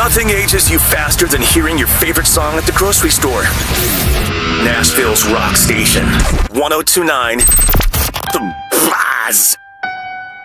Nothing ages you faster than hearing your favorite song at the grocery store. Nashville's Rock Station. 1029 The Buzz.